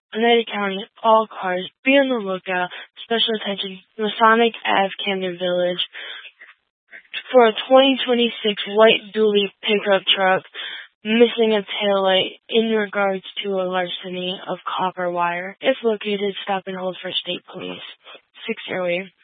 Oneida County, all cars, be on the lookout. Special attention, Masonic Ave, Camden Village, for a 2026 white dually pickup truck missing a taillight in regards to a larceny of copper wire. If located, stop and hold for state police. 6 airway.